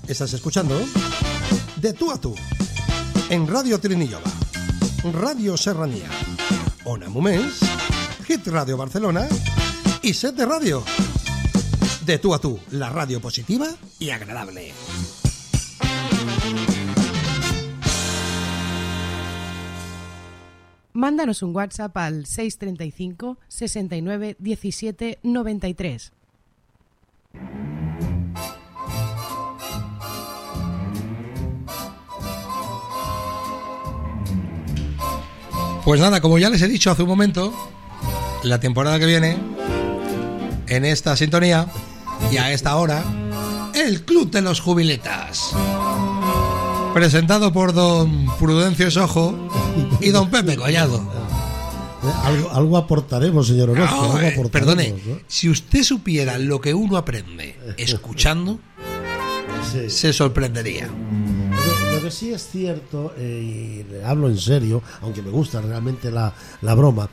Estás escuchando De Tú a Tú en Radio Trinillova, Radio Serranía, Ona Moments, Hit Radio Barcelona y Set de Radio. De Tú a Tú, la radio positiva y agradable. Mándanos un WhatsApp al 635 69 17 93. Pues nada, como ya les he dicho hace un momento, la temporada que viene, en esta sintonía y a esta hora, el Club de los Jubiletas, presentado por don Prudencio Sojo y don Pepe Collado. Algo aportaremos, señor Orozco. Perdone, ¿no? Si usted supiera lo que uno aprende escuchando, sí, se sorprendería. Lo que sí es cierto, y hablo en serio, aunque me gusta realmente la broma,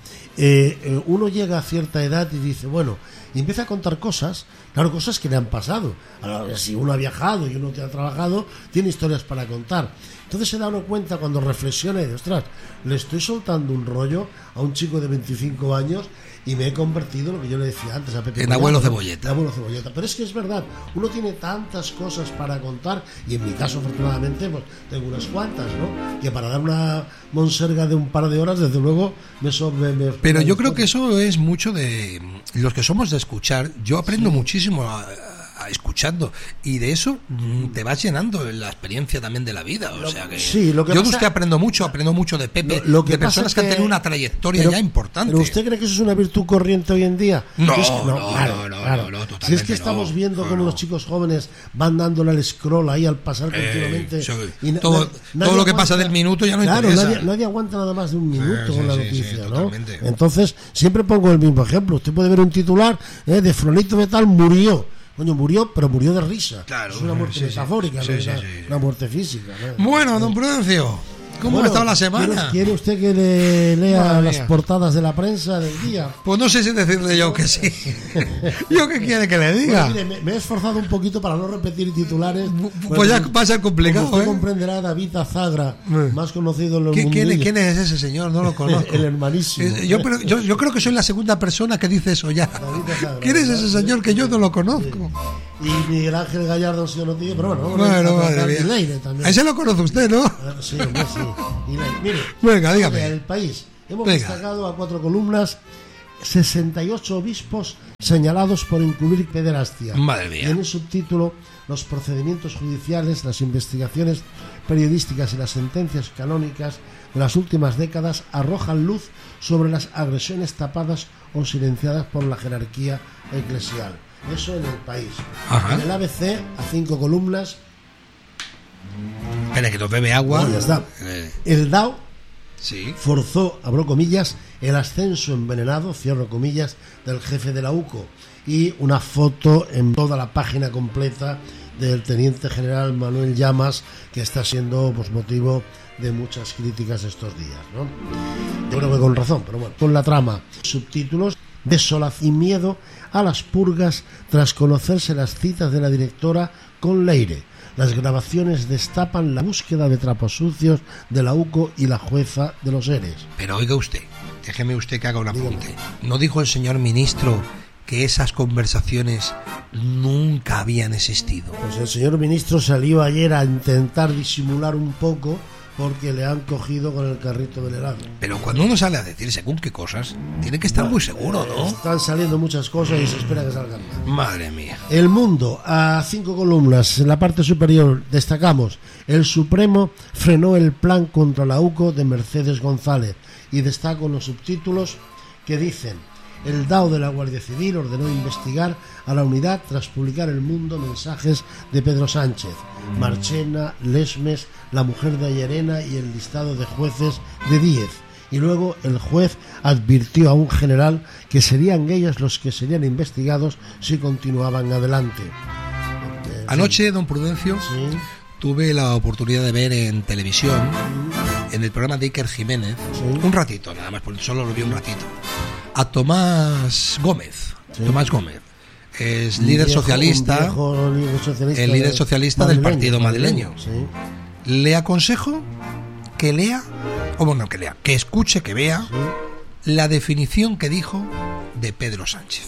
uno llega a cierta edad y dice, bueno, y empieza a contar cosas, claro, cosas que le han pasado. Ahora, si uno ha viajado y uno que ha trabajado, tiene historias para contar. Entonces se da uno cuenta cuando reflexiona y dice, ostras, le estoy soltando un rollo a un chico de 25 años y me he convertido en lo que yo le decía antes a Pepe. En abuelo Cebolleta. Abuelo Cebolleta. Pero es que es verdad, uno tiene tantas cosas para contar, y en mi caso, afortunadamente, pues tengo unas cuantas, ¿no? Que para dar una monserga de un par de horas, desde luego, Pero yo creo que eso es mucho de los que somos de escuchar. Yo aprendo muchísimo escuchando, y de eso te vas llenando la experiencia también de la vida. O sea que sí, lo que yo pasa, de usted aprendo mucho de Pepe, lo que de personas que han tenido una trayectoria ya importante. ¿Pero usted cree que eso es una virtud corriente hoy en día? No, totalmente. Si es que estamos viendo cómo los chicos jóvenes van dándole al scroll ahí al pasar continuamente. Y todo lo que pasa del minuto ya no interesa. Nadie aguanta nada más de un minuto con la noticia, ¿no? Totalmente. Entonces, siempre pongo el mismo ejemplo. Usted puede ver un titular de Fulanito de tal murió. Coño, murió, pero murió de risa. Claro, es una muerte metafórica, no una muerte física, ¿no? Bueno, don Prudencio, ¿cómo ha estado la semana? ¿Quiere usted que le lea las portadas de la prensa del día? Pues no sé si decirle yo que sí. ¿Yo qué quiere que le diga? Pues mire, me he esforzado un poquito para no repetir titulares. Pues ya va a ser complicado. Como usted comprenderá, David Azagra, más conocido en los mundillos. ¿Quién es ese señor? No lo conozco. El hermanísimo. Yo creo que soy la segunda persona que dice eso ya. ¿Quién es ese señor que yo no lo conozco? Y Miguel Ángel Gallardo, si no tiene, pero bueno, madre mía. Y Leire también. Ese lo conoce usted, ¿no? Sí, hombre, sí. Y Leire. Mire, venga, dígame. El País. Hemos destacado a 4 columnas 68 obispos señalados por encubrir pederastia. Madre mía. Y en el subtítulo, los procedimientos judiciales, las investigaciones periodísticas y las sentencias canónicas de las últimas décadas arrojan luz sobre las agresiones tapadas o silenciadas por la jerarquía eclesial. Eso en el País. Ajá. En el ABC, a 5 columnas. Espera, que nos bebe agua. Ya está. El DAO forzó, abro comillas, el ascenso envenenado, cierro comillas, del jefe de la UCO. Y una foto en toda la página completa del teniente general Manuel Llamas, que está siendo pues motivo de muchas críticas estos días, ¿no? Yo creo que con razón, pero bueno, con la trama. Subtítulos: desolación y miedo a las purgas tras conocerse las citas de la directora con Leire. Las grabaciones destapan la búsqueda de trapos sucios de la UCO y la jueza de los ERES. Pero oiga usted, déjeme usted que haga un apunte. ¿No dijo el señor ministro que esas conversaciones nunca habían existido? Pues el señor ministro salió ayer a intentar disimular un poco, porque le han cogido con el carrito del helado. Pero cuando uno sale a decir según qué cosas, tiene que estar muy seguro, ¿no? Están saliendo muchas cosas y se espera que salgan más. Madre mía. El Mundo, a 5 columnas, en la parte superior destacamos: el Supremo frenó el plan contra la UCO de Mercedes González, y destaco los subtítulos que dicen: el DAO de la Guardia Civil ordenó investigar a la unidad tras publicar El Mundo mensajes de Pedro Sánchez, Marchena, Lesmes, la mujer de Ayarena y el listado de jueces de 10. Y luego el juez advirtió a un general que serían ellos los que serían investigados si continuaban adelante. Anoche, don Prudencio, tuve la oportunidad de ver en televisión, en el programa de Iker Jiménez, un ratito nada más, porque solo lo vi un ratito, a Tomás Gómez. es líder socialista, el líder socialista del partido madrileño. Sí. Le aconsejo que lea, o bueno, que escuche, que vea la definición que dijo de Pedro Sánchez.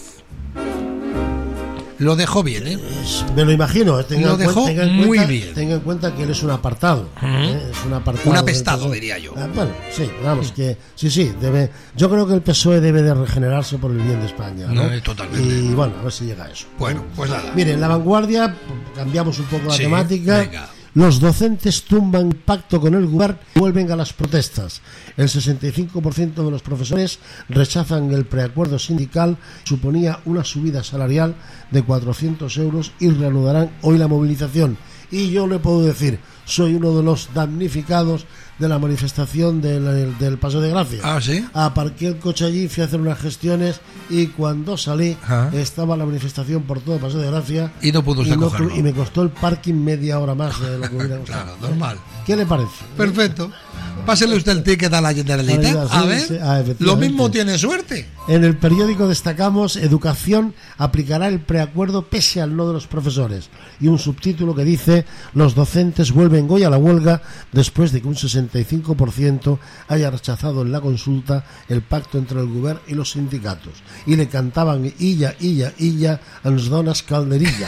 Lo dejó bien, ¿eh? Me lo imagino. Lo dejó muy bien. Tenga en cuenta que él es un apartado. Es un apartado. Un apestado, diría yo. Bueno, sí, vamos, que sí, debe. Yo creo que el PSOE debe de regenerarse por el bien de España, ¿no? Totalmente. Y bueno, a ver si llega a eso. Bueno, pues nada. Miren, La Vanguardia, cambiamos un poco la temática. Venga. Los docentes tumban pacto con el gobierno y vuelven a las protestas. El 65% de los profesores rechazan el preacuerdo sindical, suponía una subida salarial de 400 euros y reanudarán hoy la movilización. Y yo le puedo decir, soy uno de los damnificados de la manifestación del Paseo de Gracia. ¿Ah, sí? Aparqué el coche allí, fui a hacer unas gestiones y cuando salí estaba la manifestación por todo el Paseo de Gracia y no pudo cogerlo. Y me costó el parking media hora más de lo que hubiera costado. Claro, normal. ¿Qué le parece? Perfecto. Pásele usted el ticket a la Generalitat. A ver, lo mismo tiene suerte. En el periódico destacamos: Educación aplicará el preacuerdo pese al no de los profesores. Y un subtítulo que dice: los docentes vuelven hoy a la huelga después de que un 65% haya rechazado en la consulta el pacto entre el gobierno y los sindicatos. Y le cantaban illa, ens dones calderilla.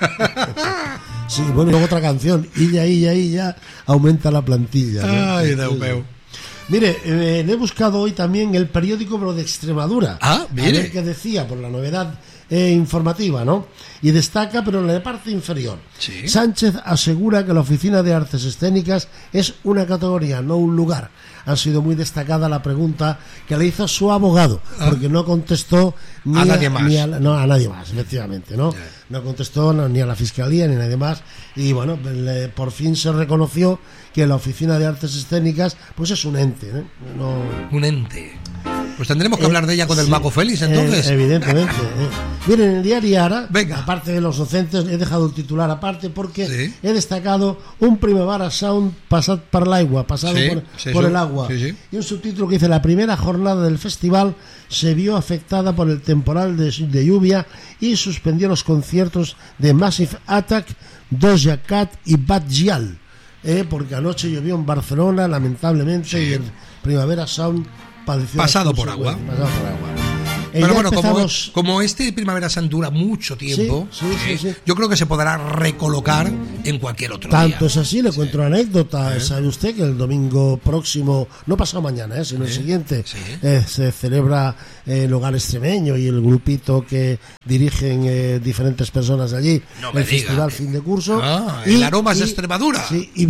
Sí, bueno, y luego otra canción, illa, aumenta la plantilla, ¿no? Ay, Dios mío. Mire, he buscado hoy también el periódico, pero de Extremadura. Mire. A ver qué decía, por la novedad informativa, ¿no? Y destaca, pero en la parte inferior. Sí. Sánchez asegura que la Oficina de Artes Escénicas es una categoría, no un lugar. Ha sido muy destacada la pregunta que le hizo su abogado, porque no contestó ni a nadie más. A nadie más, efectivamente, ¿no? Yeah. No contestó ni a la Fiscalía ni a nadie más. Y bueno, por fin se reconoció que la Oficina de Artes Escénicas pues es un ente, ¿eh? Un ente. Pues tendremos que hablar de ella con el Mago Félix, entonces. Evidentemente. Miren, en el diario Ara, venga, aparte de los docentes, he dejado el titular aparte porque he destacado un Primavera Sound pasado por el agua, por el agua. Y un subtítulo que dice: la primera jornada del festival se vio afectada por el temporal de lluvia y suspendió los conciertos de Massive Attack, Doja Cat y Bad Gyal, porque anoche llovió en Barcelona, lamentablemente, y el Primavera Sound pasado por agua. Pero bueno, como este Primavera Sound dura mucho tiempo, yo creo que se podrá recolocar en cualquier otro día. Tanto es así, le cuento una anécdota. ¿Sabe usted que el domingo próximo, no pasado mañana, sino el siguiente, se celebra el Hogar Extremeño y el grupito que dirigen diferentes personas de allí, el festival fin de curso? El Aromas de Extremadura. Sí, y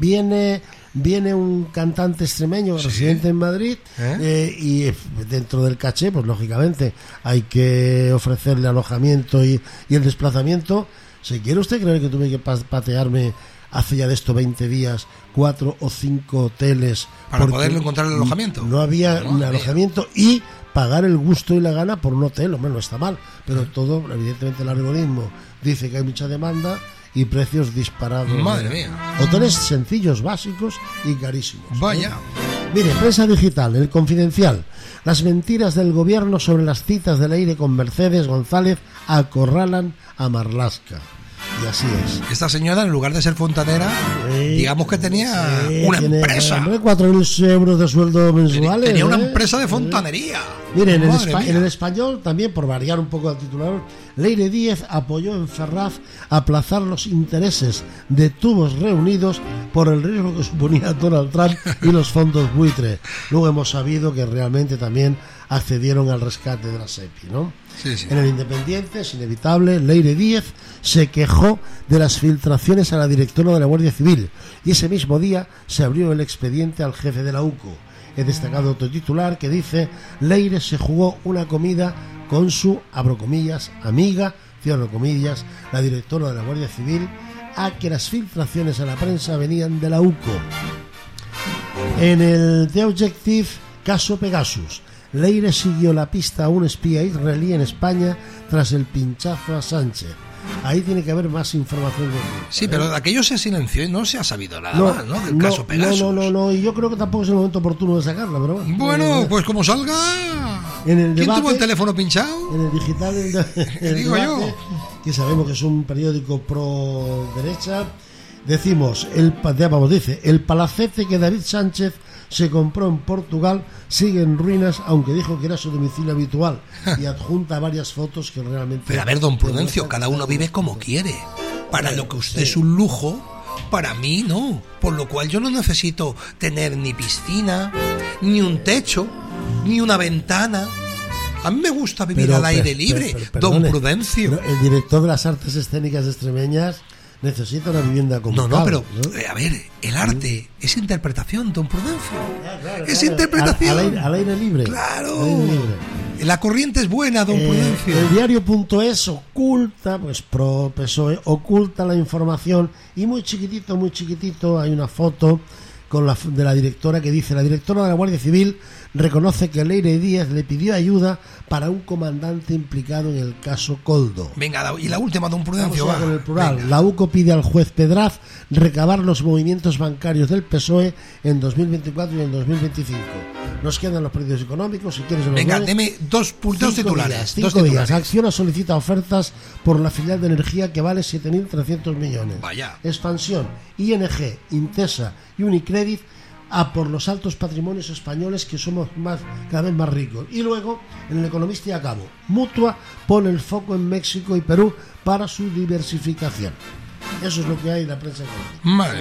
viene un cantante extremeño residente en Madrid y dentro del caché, pues lógicamente hay que ofrecerle alojamiento y el desplazamiento. ¿Se quiere usted creer que tuve que patearme hace ya de esto 20 días 4 o 5 hoteles para poderle encontrar el alojamiento? No había un alojamiento y pagar el gusto y la gana por un hotel. Hombre, no está mal, pero todo, evidentemente, el algoritmo dice que hay mucha demanda y precios disparados. Madre mía. Hoteles sencillos, básicos y carísimos. Vaya. Mire, prensa digital, El Confidencial. Las mentiras del gobierno sobre las citas del aire con Mercedes González acorralan a Marlaska. Y así es. Esta señora, en lugar de ser fontanera, digamos que tenía una empresa. 4.000 euros de sueldo mensuales. Tenía una empresa de fontanería. Mire, en el Español, también por variar un poco el titular, Leire Díez apoyó en Ferraz aplazar los intereses de tubos reunidos por el riesgo que suponía Donald Trump y los fondos buitre. Luego hemos sabido que realmente también accedieron al rescate de la SEPI, ¿no? Sí. En el Independiente, es inevitable, Leire Díez se quejó de las filtraciones a la directora de la Guardia Civil y ese mismo día se abrió el expediente al jefe de la UCO. He destacado otro titular que dice: Leire se jugó una comida con su, abro comillas, amiga, cierro comillas, la directora de la Guardia Civil, a que las filtraciones a la prensa venían de la UCO. En el The Objective, caso Pegasus, Leire siguió la pista a un espía israelí en España tras el pinchazo a Sánchez. ahí tiene que haber más información. Sí, pero aquello se silenció y no se ha sabido nada más, ¿no? Del caso Pegasus. No, y yo creo que tampoco es el momento oportuno de sacarla, pero bueno, pues como salga. En el ¿Quién debate, tuvo el teléfono pinchado? En el digital, el digo debate, yo. Que sabemos que es un periódico pro derecha, decimos, dice, el palacete que David Sánchez se compró en Portugal sigue en ruinas, aunque dijo que era su domicilio habitual, y adjunta varias fotos que realmente... Pero a ver, don Prudencio, cada uno vive como quiere. Para lo que usted es un lujo, para mí no. Por lo cual yo no necesito tener ni piscina, ni un techo, ni una ventana. A mí me gusta vivir al aire libre, don Prudencio. El director de las artes escénicas extremeñas necesita una vivienda como No, pero, a ver, el arte es interpretación, don Prudencio. Claro, es interpretación. Al aire libre. Claro. Al aire libre. La corriente es buena, don Prudencio. El diario.es oculta, pues pro PSOE, oculta la información y muy chiquitito hay una foto de la directora que dice: la directora de la Guardia Civil reconoce que Leire Díaz le pidió ayuda para un comandante implicado en el caso Coldo. Venga, y la última, don Prudencio. Vamos con el plural. La UCO pide al juez Pedraz recabar los movimientos bancarios del PSOE en 2024 y en 2025. Nos quedan los periodos económicos, si quieres. Venga, deme dos titulares. Cinco días. Acciona solicita ofertas por la filial de energía que vale 7.300 millones. Vaya. Expansión. ING, Intesa y Unicredit a por los altos patrimonios españoles, que somos cada vez más ricos. Y luego, en El Economista y acabo, Mutua pone el foco en México y Perú para su diversificación. Eso es lo que hay en la prensa económica. Madre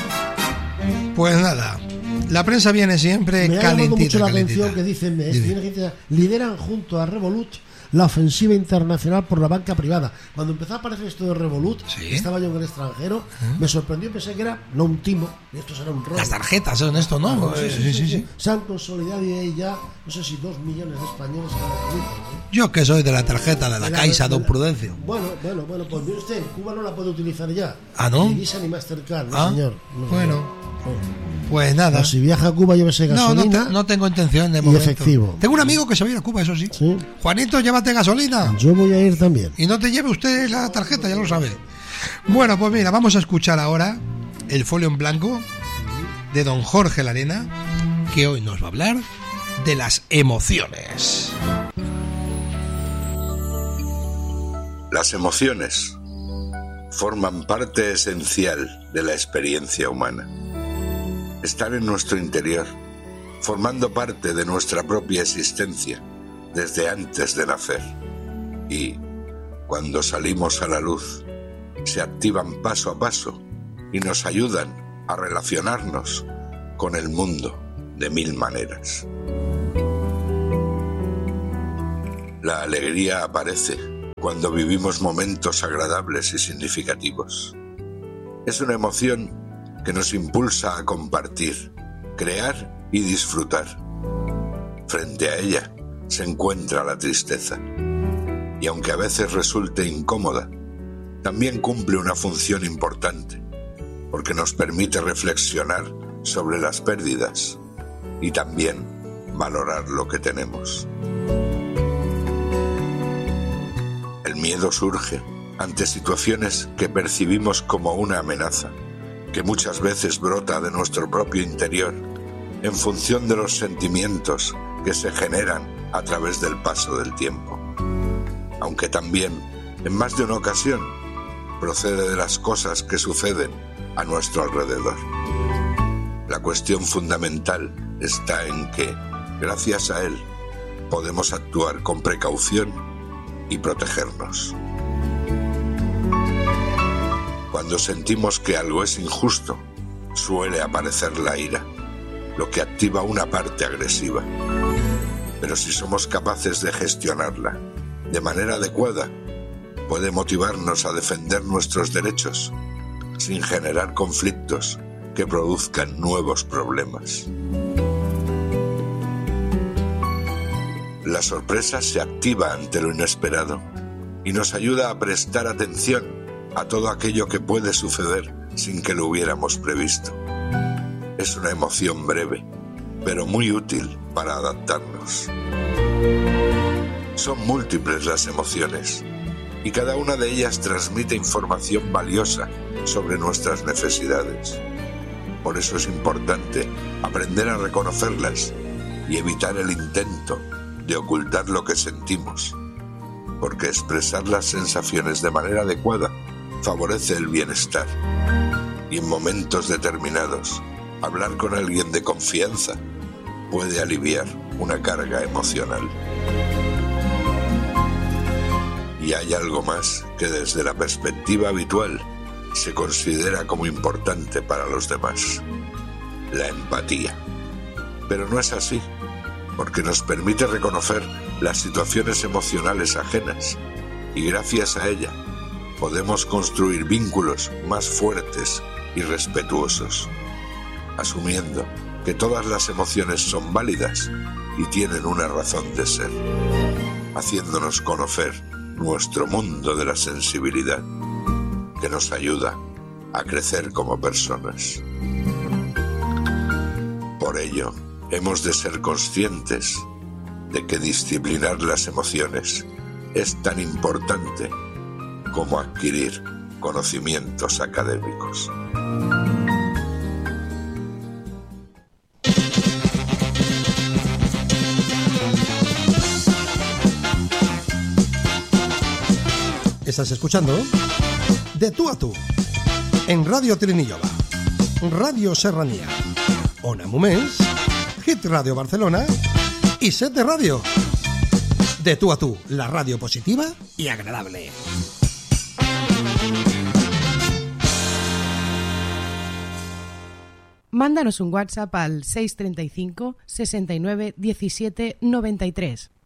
mía. Pues nada, la prensa viene siempre calentita. Me ha llamado mucho la atención que dicen, lideran junto a Revolut la ofensiva internacional por la banca privada. Cuando empezó a aparecer esto de Revolut, estaba yo en el extranjero, me sorprendió, pensé que era no un timo, esto será un robo. Las tarjetas son esto, ¿no? Sí. Se han consolidado y hay ya, no sé si 2 millones de españoles que lo utilizan, ¿eh? Yo que soy de la tarjeta de la Caixa, don Prudencio. Bueno, pues mire usted, en Cuba no la puede utilizar ya. ¿Ah, no? Ni Visa ni Mastercard, no, señor. No, bueno. Pues nada. Pero si viaja a Cuba, llévese gasolina. No tengo intención de momento. Y efectivo. Tengo un amigo que se va a ir a Cuba, eso sí. Juanito, llévate gasolina. Yo voy a ir también. Y no te lleve usted la tarjeta, ya lo sabe. Bueno, pues mira, vamos a escuchar ahora el folio en blanco de don Jorge Larena, que hoy nos va a hablar de las emociones. Las emociones forman parte esencial de la experiencia humana. Están en nuestro interior, formando parte de nuestra propia existencia desde antes de nacer. Y, cuando salimos a la luz, se activan paso a paso y nos ayudan a relacionarnos con el mundo de 1000 maneras. La alegría aparece cuando vivimos momentos agradables y significativos. Es una emoción que nos impulsa a compartir, crear y disfrutar. Frente a ella se encuentra la tristeza, y aunque a veces resulte incómoda, también cumple una función importante, porque nos permite reflexionar sobre las pérdidas y también valorar lo que tenemos. El miedo surge ante situaciones que percibimos como una amenaza, que muchas veces brota de nuestro propio interior en función de los sentimientos que se generan a través del paso del tiempo. Aunque también, en más de una ocasión, procede de las cosas que suceden a nuestro alrededor. La cuestión fundamental está en que, gracias a él, podemos actuar con precaución y protegernos. Cuando sentimos que algo es injusto, suele aparecer la ira, lo que activa una parte agresiva. Pero si somos capaces de gestionarla de manera adecuada, puede motivarnos a defender nuestros derechos sin generar conflictos que produzcan nuevos problemas. La sorpresa se activa ante lo inesperado y nos ayuda a prestar atención a todo aquello que puede suceder sin que lo hubiéramos previsto. Es una emoción breve, pero muy útil para adaptarnos. Son múltiples las emociones, y cada una de ellas transmite información valiosa sobre nuestras necesidades. Por eso es importante aprender a reconocerlas y evitar el intento de ocultar lo que sentimos, porque expresar las sensaciones de manera adecuada favorece el bienestar. Y en momentos determinados, hablar con alguien de confianza puede aliviar una carga emocional. Y hay algo más que desde la perspectiva habitual se considera como importante para los demás: la empatía. Pero no es así, porque nos permite reconocer las situaciones emocionales ajenas y gracias a ella podemos construir vínculos más fuertes y respetuosos, asumiendo que todas las emociones son válidas y tienen una razón de ser, haciéndonos conocer nuestro mundo de la sensibilidad, que nos ayuda a crecer como personas. Por ello, hemos de ser conscientes de que disciplinar las emociones es tan importante como adquirir conocimientos académicos. Estás escuchando De Tú a Tú en Radio Trinillova, Radio Serranía, Ona Moments, Hit Radio Barcelona y Set de Radio. De Tú a Tú, la radio positiva y agradable. Mándanos un WhatsApp al 635 69 17 93.